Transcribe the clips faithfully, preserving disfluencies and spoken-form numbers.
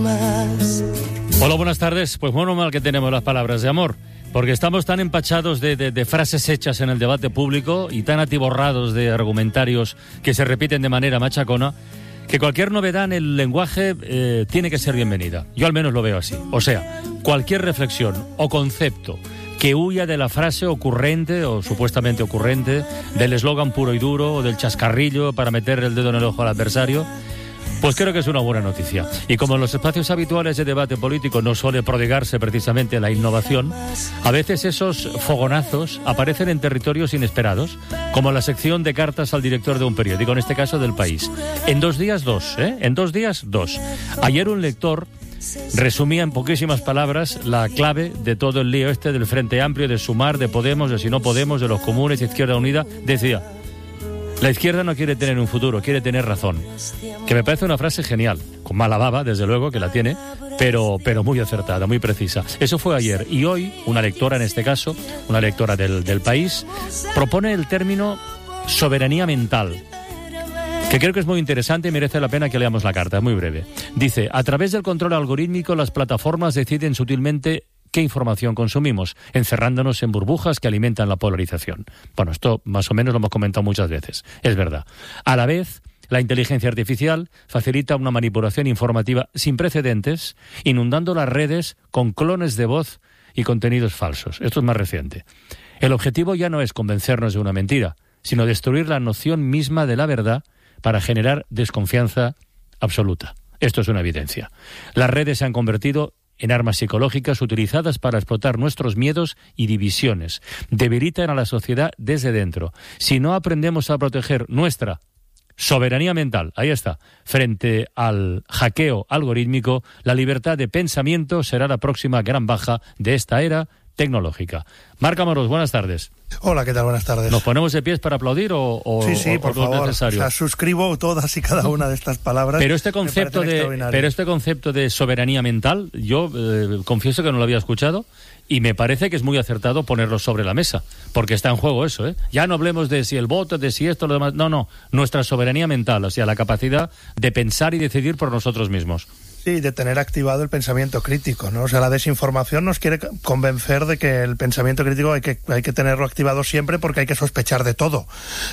más. Hola, buenas tardes. Pues bueno, mal que tenemos las palabras de amor, porque estamos tan empachados de, de, de frases hechas en el debate público y tan atiborrados de argumentarios que se repiten de manera machacona, que cualquier novedad en el lenguaje eh, tiene que ser bienvenida. Yo al menos lo veo así. O sea, cualquier reflexión o concepto que huya de la frase ocurrente o supuestamente ocurrente, del eslogan puro y duro o del chascarrillo para meter el dedo en el ojo al adversario, pues creo que es una buena noticia. Y como en los espacios habituales de debate político no suele prodigarse precisamente la innovación, a veces esos fogonazos aparecen en territorios inesperados, como la sección de cartas al director de un periódico, en este caso del País. En dos días, dos, ¿eh? En dos días, dos. Ayer un lector resumía en poquísimas palabras la clave de todo el lío este del Frente Amplio, de Sumar, de Podemos, de Si no Podemos, de los comunes, de Izquierda Unida. Decía: la izquierda no quiere tener un futuro, quiere tener razón. Que me parece una frase genial, con mala baba, desde luego, que la tiene, pero, pero muy acertada, muy precisa. Eso fue ayer. Y hoy, una lectora, en este caso, una lectora del, del País, propone el término soberanía mental, que creo que es muy interesante y merece la pena que leamos la carta, es muy breve. Dice: a través del control algorítmico, las plataformas deciden sutilmente qué información consumimos, encerrándonos en burbujas que alimentan la polarización. Bueno, esto más o menos lo hemos comentado muchas veces, es verdad. A la vez, la inteligencia artificial facilita una manipulación informativa sin precedentes, inundando las redes con clones de voz y contenidos falsos. Esto es más reciente. El objetivo ya no es convencernos de una mentira, sino destruir la noción misma de la verdad para generar desconfianza absoluta. Esto es una evidencia. Las redes se han convertido en armas psicológicas utilizadas para explotar nuestros miedos y divisiones. Debilitan a la sociedad desde dentro. Si no aprendemos a proteger nuestra soberanía mental, ahí está, frente al hackeo algorítmico, la libertad de pensamiento será la próxima gran baja de esta era tecnológica. Marc Amorós, buenas tardes. Hola, ¿qué tal? Buenas tardes. ¿Nos ponemos de pies para aplaudir o, o sí, sí, o, por o no favor. es necesario? O sea, suscribo todas y cada una de estas palabras. Pero este concepto de, pero este concepto de soberanía mental, yo eh, confieso que no lo había escuchado y me parece que es muy acertado ponerlo sobre la mesa, porque está en juego eso, ¿eh? Ya no hablemos de si el voto, de si esto, lo demás. No, no, nuestra soberanía mental, o sea, la capacidad de pensar y decidir por nosotros mismos. Sí, de tener activado el pensamiento crítico, ¿no? O sea, la desinformación nos quiere convencer de que el pensamiento crítico hay que, hay que tenerlo activado siempre porque hay que sospechar de todo.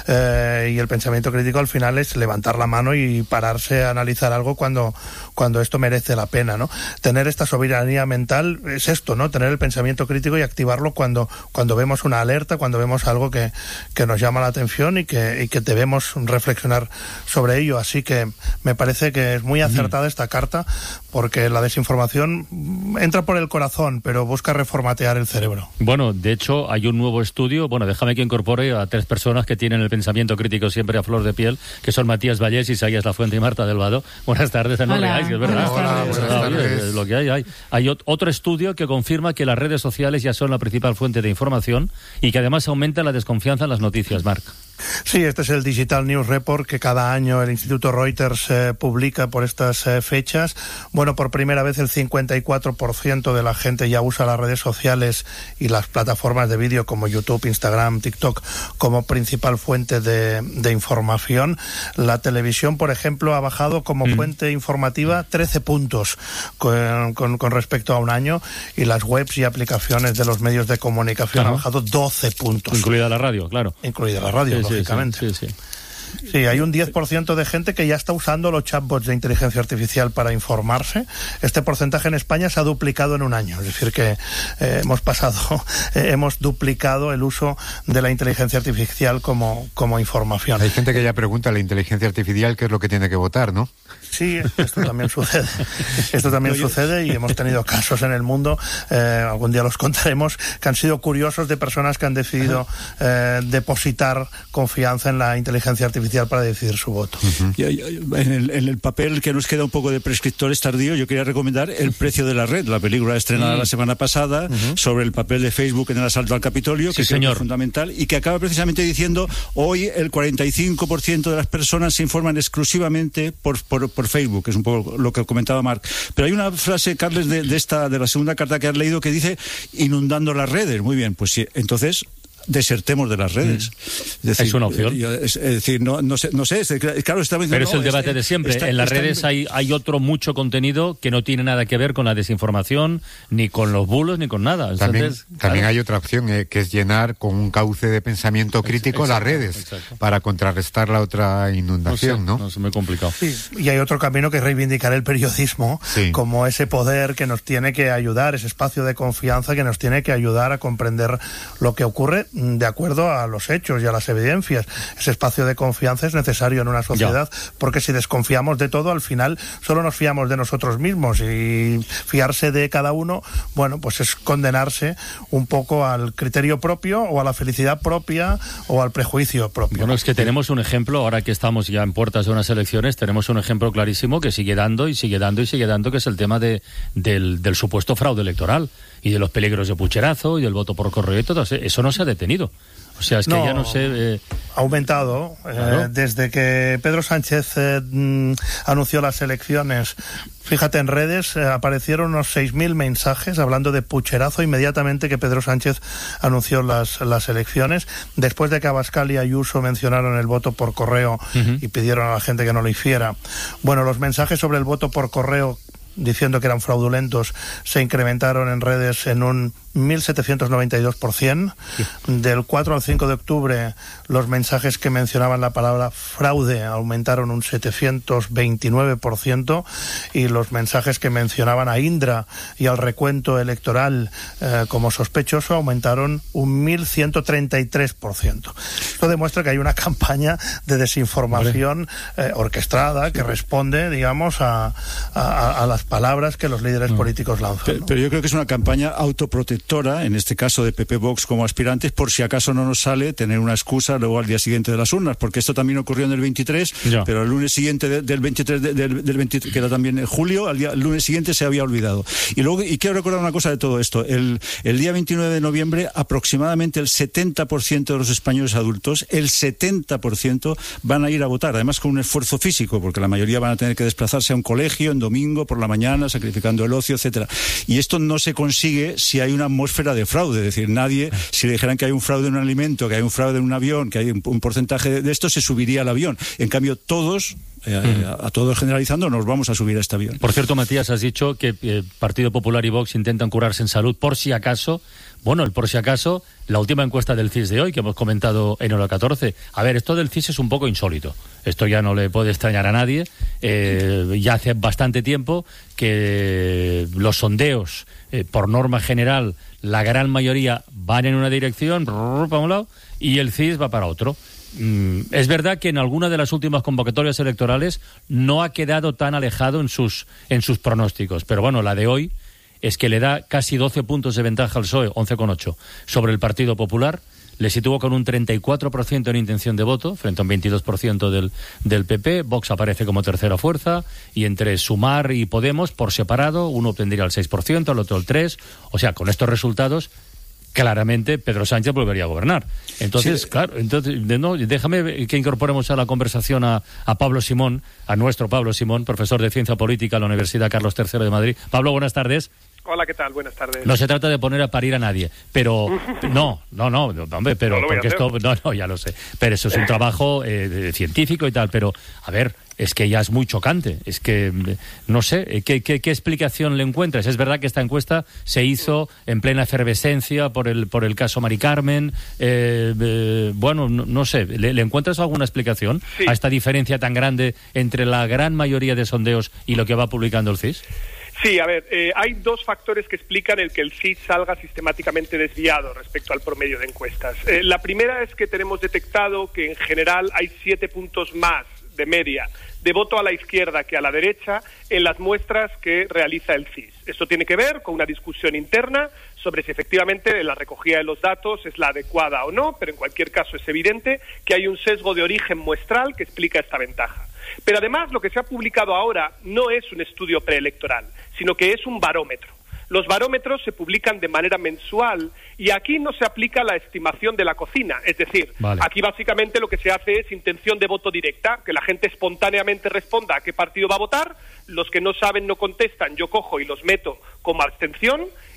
Eh, y el pensamiento crítico al final es levantar la mano y pararse a analizar algo cuando, cuando esto merece la pena, ¿no? Tener esta soberanía mental es esto, ¿no? Tener el pensamiento crítico y activarlo cuando, cuando vemos una alerta, cuando vemos algo que, que nos llama la atención y que, y que debemos reflexionar sobre ello. Así que me parece que es muy acertada esta carta, porque la desinformación entra por el corazón, pero busca reformatear el cerebro. Bueno, de hecho, hay un nuevo estudio, bueno, déjame que incorpore a tres personas que tienen el pensamiento crítico siempre a flor de piel, que son Matías Vallés, Isaías Lafuente y Marta del Vado. Buenas tardes, no reáis, es verdad. Hola, buenas tardes. Es lo que hay, hay. Hay otro estudio que confirma que las redes sociales ya son la principal fuente de información y que además aumenta la desconfianza en las noticias, Marc. Sí, este es el Digital News Report que cada año el Instituto Reuters eh, publica por estas eh, fechas. Bueno, por primera vez el cincuenta y cuatro por ciento de la gente ya usa las redes sociales y las plataformas de vídeo como YouTube, Instagram, TikTok como principal fuente de, de información. La televisión, por ejemplo, ha bajado como mm. fuente informativa trece puntos con, con, con respecto a un año, y las webs y aplicaciones de los medios de comunicación han bajado doce puntos. Incluida la radio, claro. Incluida la radio. Sí, lógicamente. Sí, sí, sí. Sí, hay un diez por ciento de gente que ya está usando los chatbots de inteligencia artificial para informarse. Este porcentaje en España se ha duplicado en un año. Es decir, que eh, hemos pasado, eh, hemos duplicado el uso de la inteligencia artificial como, como información. Hay gente que ya pregunta a la inteligencia artificial qué es lo que tiene que votar, ¿no? Sí, esto también sucede. Esto también sucede y hemos tenido casos en el mundo, eh, algún día los contaremos, que han sido curiosos, de personas que han decidido eh, depositar confianza en la inteligencia artificial para decidir su voto. Uh-huh. y, y, en, el, en el papel que nos queda un poco de prescriptores tardíos, yo quería recomendar El precio de la red, la película estrenada uh-huh. la semana pasada, uh-huh. sobre el papel de Facebook en el asalto al Capitolio, sí, que señor. es fundamental, y que acaba precisamente diciendo: hoy el cuarenta y cinco por ciento de las personas se informan exclusivamente por, por, por Facebook, que es un poco lo que comentaba Marc. Pero hay una frase, Carles, de, de esta de la segunda carta que has leído, que dice: inundando las redes. Muy bien, pues sí, entonces desertemos de las redes. Mm. Es, decir, es una opción. Yo, es, es decir, no, no sé, no sé es, claro, está diciendo, pero es no, el debate este, de siempre. está, en las está, redes hay, hay otro mucho contenido que no tiene nada que ver con la desinformación, ni con los bulos, ni con nada. Entonces, también claro. también hay otra opción, eh, que es llenar con un cauce de pensamiento crítico exacto, las redes, exacto. para contrarrestar la otra inundación, ¿no? No, sé, no es muy complicado. Sí, y hay otro camino que es reivindicar el periodismo sí. como ese poder que nos tiene que ayudar, ese espacio de confianza que nos tiene que ayudar a comprender lo que ocurre de acuerdo a los hechos y a las evidencias. Ese espacio de confianza es necesario en una sociedad, ya. porque si desconfiamos de todo, al final solo nos fiamos de nosotros mismos, y fiarse de cada uno, bueno, pues es condenarse un poco al criterio propio o a la felicidad propia o al prejuicio propio. Bueno, es que tenemos un ejemplo, ahora que estamos ya en puertas de unas elecciones, tenemos un ejemplo clarísimo que sigue dando y sigue dando y sigue dando, que es el tema de, del, del supuesto fraude electoral y de los peligros de pucherazo y del voto por correo y todo eso. No se ha detenido. O sea, es que no, ya no sé... Eh... Ha aumentado. Claro. Eh, desde que Pedro Sánchez eh, mm, anunció las elecciones, fíjate, en redes eh, aparecieron unos seis mil mensajes hablando de pucherazo inmediatamente que Pedro Sánchez anunció las, las elecciones. Después de que Abascal y Ayuso mencionaron el voto por correo uh-huh. y pidieron a la gente que no lo hiciera. Bueno, los mensajes sobre el voto por correo diciendo que eran fraudulentos se incrementaron en redes en un mil setecientos noventa y dos por ciento. Sí. Del cuatro al cinco de octubre los mensajes que mencionaban la palabra fraude aumentaron un setecientos veintinueve por ciento, y los mensajes que mencionaban a Indra y al recuento electoral eh, como sospechoso aumentaron un mil ciento treinta y tres por ciento. Esto demuestra que hay una campaña de desinformación eh, orquestada que responde, digamos, a, a, a las palabras que los líderes no. políticos lanzan. Pero, ¿no? pero yo creo que es una campaña autoprotectora, en este caso de P P Vox como aspirantes, por si acaso no nos sale tener una excusa luego al día siguiente de las urnas, porque esto también ocurrió en el veintitrés, ya. pero el lunes siguiente de, del veintitrés, de, del, del veintitrés, que era también en julio, al día, el lunes siguiente se había olvidado. Y luego, y quiero recordar una cosa de todo esto, el, el día veintinueve de noviembre aproximadamente el setenta por ciento de los españoles adultos, el setenta por ciento van a ir a votar, además con un esfuerzo físico, porque la mayoría van a tener que desplazarse a un colegio en domingo por la mañana, sacrificando el ocio, etcétera. Y esto no se consigue si hay una atmósfera de fraude, es decir, nadie, si le dijeran que hay un fraude en un alimento, que hay un fraude en un avión, que hay un, un porcentaje de, de esto, se subiría al avión. En cambio, todos, eh, mm. a, a todos generalizando, nos vamos a subir a este avión. Por cierto, Matías, has dicho que eh, Partido Popular y Vox intentan curarse en salud por si acaso. Bueno, el por si acaso, la última encuesta del C I S de hoy, que hemos comentado en Hora catorce. A ver, esto del C I S es un poco insólito. Esto ya no le puede extrañar a nadie. Eh, ya hace bastante tiempo que los sondeos, eh, por norma general, la gran mayoría van en una dirección, para un lado, y el C I S va para otro. Mm, es verdad que en alguna de las últimas convocatorias electorales no ha quedado tan alejado en sus, en sus pronósticos. Pero bueno, la de hoy es que le da casi doce puntos de ventaja al P S O E, once coma ocho, sobre el Partido Popular. Le sitúa con un treinta y cuatro por ciento en intención de voto, frente a un veintidós por ciento del, del P P. Vox aparece como tercera fuerza, y entre Sumar y Podemos, por separado, uno obtendría el seis por ciento, el otro el tres por ciento. O sea, con estos resultados, claramente Pedro Sánchez volvería a gobernar. Entonces, sí. claro, entonces no, déjame que incorporemos a la conversación a, a Pablo Simón, a nuestro Pablo Simón, profesor de Ciencia Política en la Universidad Carlos tercero de Madrid. Pablo, buenas tardes. Hola, ¿qué tal? Buenas tardes. No se trata de poner a parir a nadie, pero no, no, no, hombre, pero no porque esto, no, no, ya lo sé, pero eso es un trabajo eh, científico y tal, pero a ver, es que ya es muy chocante, es que no sé, ¿qué, qué, qué explicación le encuentras? Es verdad que esta encuesta se hizo en plena efervescencia por el por el caso Mari Carmen, eh, eh, bueno, no, no sé, ¿le, ¿le encuentras alguna explicación sí. a esta diferencia tan grande entre la gran mayoría de sondeos y lo que va publicando el C I S? Sí, a ver, eh, hay dos factores que explican el que el C I S salga sistemáticamente desviado respecto al promedio de encuestas. Eh, la primera es que tenemos detectado que en general hay siete puntos más de media de voto a la izquierda que a la derecha en las muestras que realiza el C I S. Esto tiene que ver con una discusión interna sobre si efectivamente la recogida de los datos es la adecuada o no, pero en cualquier caso es evidente que hay un sesgo de origen muestral que explica esta ventaja. Pero además lo que se ha publicado ahora no es un estudio preelectoral, sino que es un barómetro. Los barómetros se publican de manera mensual y aquí no se aplica la estimación de la cocina, es decir, vale. aquí básicamente lo que se hace es intención de voto directa, que la gente espontáneamente responda a qué partido va a votar, los que no saben no contestan, yo cojo y los meto como abstención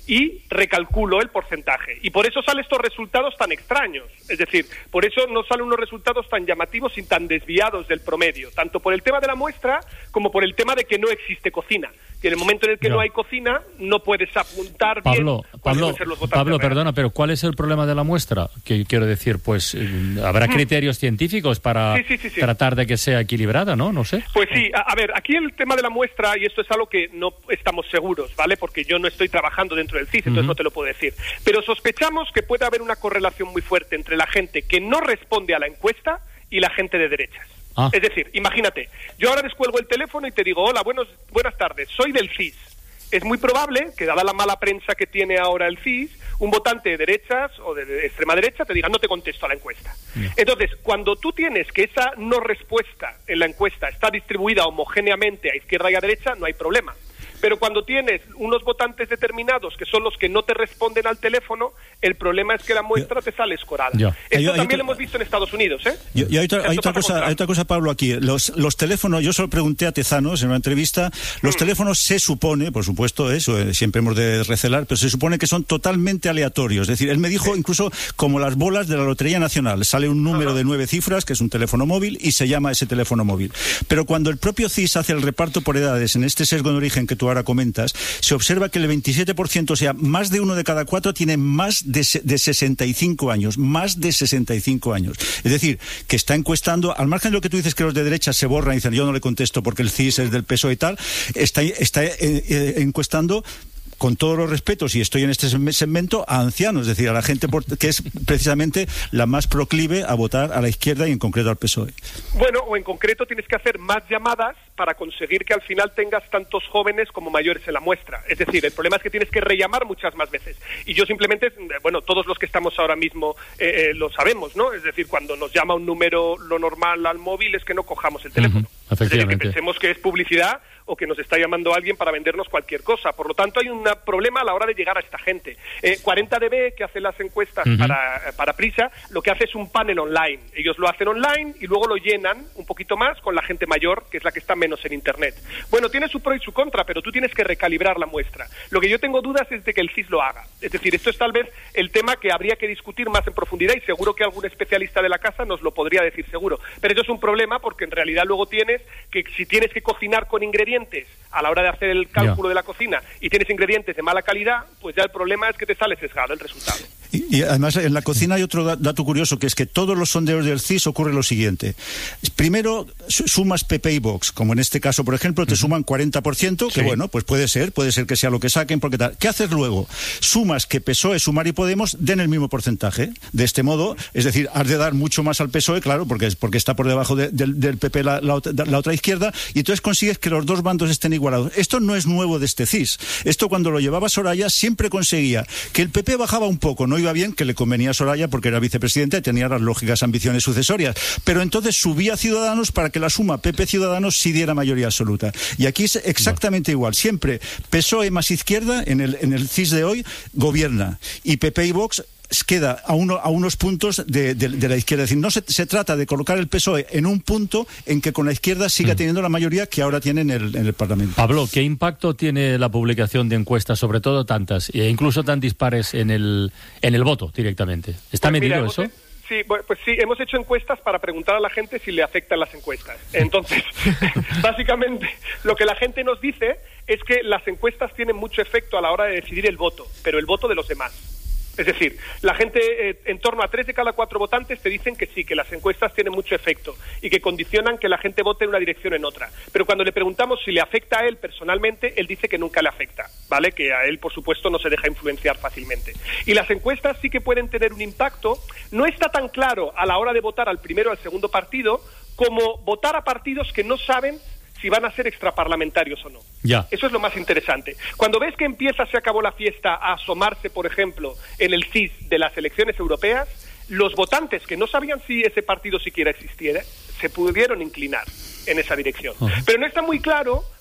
y recalculo el porcentaje. Y por eso salen estos resultados tan extraños. Es decir, por eso no salen unos resultados tan llamativos y tan desviados del promedio, tanto por el tema de la muestra como por el tema de que no existe cocina. Y en el momento en el que no, no hay cocina, no puedes apuntar Pablo, bien Pablo, cuáles ser los votantes Pablo, reales. perdona, pero ¿cuál es el problema de la muestra? Que quiero decir, pues eh, habrá criterios científicos para sí, sí, sí, sí. tratar de que sea equilibrada, ¿no? No sé. Pues sí, a, a ver, aquí el tema de la muestra, y esto es algo que no estamos seguros, ¿vale? Porque yo no estoy trabajando dentro del C I S, entonces uh-huh. no te lo puedo decir. Pero sospechamos que puede haber una correlación muy fuerte entre la gente que no responde a la encuesta y la gente de derechas. Ah. Es decir, imagínate, yo ahora descuelgo el teléfono y te digo, hola, buenos, buenas tardes, soy del C I S. Es muy probable que, dada la mala prensa que tiene ahora el C I S, un votante de derechas o de, de extrema derecha te diga, no te contesto a la encuesta. Yeah. Entonces, cuando tú tienes que esa no respuesta en la encuesta está distribuida homogéneamente a izquierda y a derecha, no hay problema. Pero cuando tienes unos votantes determinados que son los que no te responden al teléfono, el problema es que la muestra te sale escorada. Yo. Esto yo, yo, también yo, lo hemos visto en Estados Unidos, ¿eh? Yo, y hay otra, hay otra cosa, hay otra cosa, Pablo, aquí. Los, los teléfonos, yo solo pregunté a Tezanos en una entrevista, los mm. teléfonos se supone, por supuesto, eso siempre hemos de recelar, pero se supone que son totalmente aleatorios. Es decir, él me dijo sí. incluso como las bolas de la Lotería Nacional. Sale un número Ajá. de nueve cifras, que es un teléfono móvil, y se llama ese teléfono móvil. Pero cuando el propio C I S hace el reparto por edades, en este sesgo de origen que tú ahora comentas, se observa que el veintisiete por ciento, o sea, más de uno de cada cuatro tiene más de, de sesenta y cinco años, más de sesenta y cinco años. Es decir, que está encuestando, al margen de lo que tú dices que los de derecha se borran y dicen, yo no le contesto porque el C I S es del P S O E y tal, está, está eh, eh, encuestando, con todos los respetos, y estoy en este segmento, a ancianos, es decir, a la gente por, que es precisamente la más proclive a votar a la izquierda y en concreto al P S O E. Bueno, o en concreto tienes que hacer más llamadas para conseguir que al final tengas tantos jóvenes como mayores en la muestra. Es decir, el problema es que tienes que rellamar muchas más veces. Y yo simplemente, bueno, todos los que estamos ahora mismo eh, eh, lo sabemos, ¿no? Es decir, cuando nos llama un número lo normal al móvil es que no cojamos el teléfono. Uh-huh, efectivamente. Es decir, que pensemos que es publicidad o que nos está llamando alguien para vendernos cualquier cosa. Por lo tanto, hay un problema a la hora de llegar a esta gente. Eh, cuarenta D B, que hace las encuestas uh-huh. para, para Prisa, lo que hace es un panel online. Ellos lo hacen online y luego lo llenan un poquito más con la gente mayor, que es la que está menos en Internet. Bueno, tiene su pro y su contra, pero tú tienes que recalibrar la muestra. Lo que yo tengo dudas es de que el C I S lo haga. Es decir, esto es tal vez el tema que habría que discutir más en profundidad y seguro que algún especialista de la casa nos lo podría decir seguro. Pero eso es un problema porque en realidad luego tienes que, si tienes que cocinar con ingredientes a la hora de hacer el cálculo yeah. de la cocina y tienes ingredientes de mala calidad, pues ya el problema es que te sale sesgado el resultado. Y, y además en la cocina hay otro dato curioso, que es que todos los sondeos del C I S ocurre lo siguiente. Primero sumas P P y Vox, como en este caso, por ejemplo, te uh-huh. suman cuarenta por ciento, que sí. bueno, pues puede ser, puede ser que sea lo que saquen, porque tal. ¿Qué haces luego? Sumas que P S O E, Sumar y Podemos den el mismo porcentaje. De este modo, es decir, has de dar mucho más al P S O E, claro, porque, porque está por debajo de, de, del P P la, la, la otra izquierda, y entonces consigues que los dos bandos estén igualados. Esto no es nuevo de este C I S. Esto cuando lo llevaba Soraya siempre conseguía que el P P bajaba un poco, no iba bien, que le convenía a Soraya porque era vicepresidenta y tenía las lógicas ambiciones sucesorias, pero entonces subía Ciudadanos para que la suma P P Ciudadanos sí diera mayoría absoluta. Y aquí es exactamente igual. Siempre P S O E más izquierda en el, en el C I S de hoy gobierna, y P P y Vox queda a, uno, a unos puntos de, de, de la izquierda. Es decir, no se, se trata de colocar el P S O E en un punto en que con la izquierda siga teniendo la mayoría que ahora tiene en el, en el Parlamento. Pablo, ¿qué impacto tiene la publicación de encuestas, sobre todo tantas, e incluso tan dispares en el, en el voto directamente? ¿Está pues medido mira, eso? Sí, pues sí, hemos hecho encuestas para preguntar a la gente si le afectan las encuestas. Entonces, básicamente, lo que la gente nos dice es que las encuestas tienen mucho efecto a la hora de decidir el voto, pero el voto de los demás. Es decir, la gente, eh, en torno a tres de cada cuatro votantes te dicen que sí, que las encuestas tienen mucho efecto y que condicionan que la gente vote en una dirección o en otra. Pero cuando le preguntamos si le afecta a él personalmente, él dice que nunca le afecta, ¿vale? Que a él, por supuesto, no se deja influenciar fácilmente. Y las encuestas sí que pueden tener un impacto. No está tan claro a la hora de votar al primero o al segundo partido como votar a partidos que no saben si van a ser extraparlamentarios o no. Ya. Eso es lo más interesante. Cuando ves que empieza, se acabó la fiesta, a asomarse, por ejemplo, en el C I S de las elecciones europeas, los votantes que no sabían si ese partido siquiera existiera, se pudieron inclinar en esa dirección. Uh-huh. Pero no está muy claro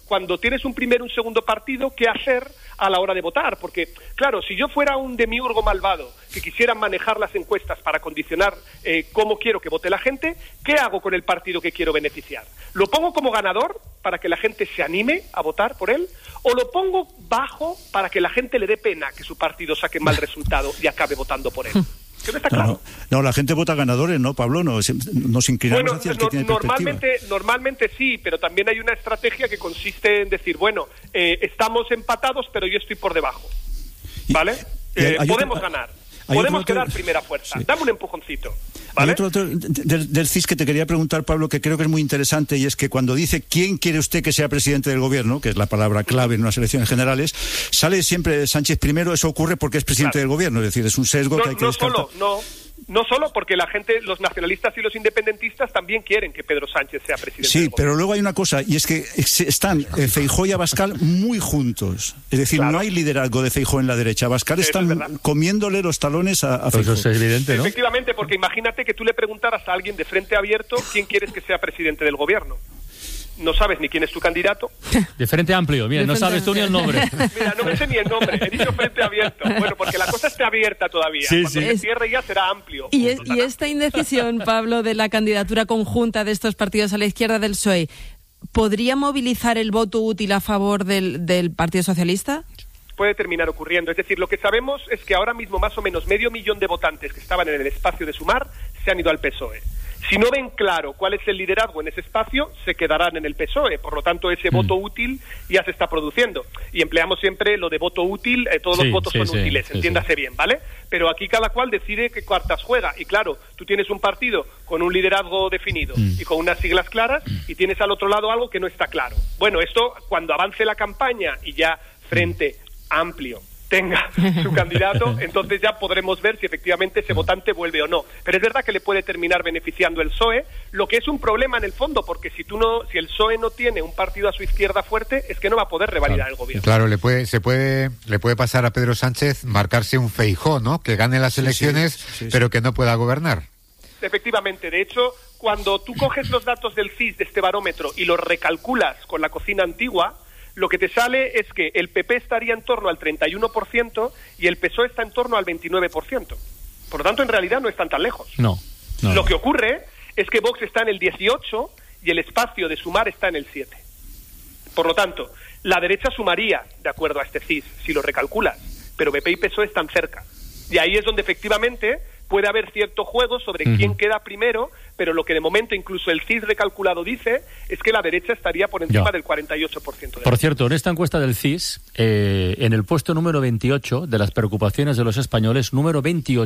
cuando tienes un primer y un segundo partido, qué hacer a la hora de votar. Porque, claro, si yo fuera un demiurgo malvado que quisiera manejar las encuestas para condicionar eh, cómo quiero que vote la gente, ¿qué hago con el partido que quiero beneficiar? ¿Lo pongo como ganador para que la gente se anime a votar por él? ¿O lo pongo bajo para que la gente le dé pena que su partido saque mal resultado y acabe votando por él? ¿Qué no está claro? No, no, la gente vota ganadores, ¿no, Pablo? Nos, nos inclinamos bueno, hacia el no, que tiene normalmente, normalmente sí, pero también hay una estrategia que consiste en decir, bueno, eh, estamos empatados, pero yo estoy por debajo, ¿vale? Y, eh, hay podemos otro, ganar, hay podemos otro, quedar primera fuerza, sí. Dame un empujoncito. ¿Vale? Hay otro, otro del, del C I S que te quería preguntar, Pablo, que creo que es muy interesante, y es que cuando dice ¿quién quiere usted que sea presidente del gobierno?, que es la palabra clave en unas elecciones generales, sale siempre Sánchez primero. Eso ocurre porque es presidente claro. del gobierno, es decir, es un sesgo no, que hay que no descartar. Solo, no, no solo porque la gente, los nacionalistas y los independentistas también quieren que Pedro Sánchez sea presidente sí, del gobierno. Pero luego hay una cosa, y es que están eh, Feijóo y Abascal muy juntos. Es decir, claro. no hay liderazgo de Feijóo en la derecha. Abascal están comiéndole los talones a, a Feijóo. Eso es evidente, ¿no? Efectivamente, porque imagínate que tú le preguntaras a alguien de Frente Abierto quién quieres que sea presidente del gobierno. No sabes ni quién es tu candidato. De Frente Amplio, mira, no sabes tú ni el nombre. Mira, no me sé ni el nombre, he dicho Frente Abierto. Bueno, porque la cosa está abierta todavía. Sí, Cuando sí. se cierre ya será amplio. Y, es, y esta indecisión, Pablo, de la candidatura conjunta de estos partidos a la izquierda del P S O E, ¿podría movilizar el voto útil a favor del, del Partido Socialista? Puede terminar ocurriendo. Es decir, lo que sabemos es que ahora mismo más o menos medio millón de votantes que estaban en el espacio de Sumar se han ido al P S O E. Si no ven claro cuál es el liderazgo en ese espacio, se quedarán en el P S O E. Por lo tanto, ese mm. voto útil ya se está produciendo. Y empleamos siempre lo de voto útil, eh, todos sí, los votos sí, son sí, útiles, sí, entiéndase sí. bien, ¿vale? Pero aquí cada cual decide qué cartas juega. Y claro, tú tienes un partido con un liderazgo definido mm. y con unas siglas claras, y tienes al otro lado algo que no está claro. Bueno, esto, cuando avance la campaña y ya Frente Amplio tenga su candidato, entonces ya podremos ver si efectivamente ese votante vuelve o no. Pero es verdad que le puede terminar beneficiando el P S O E, lo que es un problema en el fondo, porque si tú no, si el P S O E no tiene un partido a su izquierda fuerte, es que no va a poder revalidar claro, el gobierno. Claro, le puede, se puede, le puede pasar a Pedro Sánchez marcarse un Feijóo, ¿no? Que gane las elecciones, sí, sí, sí, pero sí. que no pueda gobernar. Efectivamente, de hecho, cuando tú coges los datos del C I S, de este barómetro, y los recalculas con la cocina antigua, lo que te sale es que el P P estaría en torno al treinta y uno por ciento y el P S O E está en torno al veintinueve por ciento. Por lo tanto, en realidad no están tan lejos. No. no lo no. que ocurre es que Vox está en el dieciocho y el espacio de Sumar está en el siete. Por lo tanto, la derecha sumaría, de acuerdo a este C I S, si lo recalculas, pero P P y P S O E están cerca. Y ahí es donde efectivamente puede haber cierto juego sobre uh-huh. quién queda primero, pero lo que de momento incluso el C I S recalculado dice es que la derecha estaría por encima ya. del cuarenta y ocho por ciento. De por cierto, en esta encuesta del C I S, eh, en el puesto número veintiocho de las preocupaciones de los españoles, número veintiocho,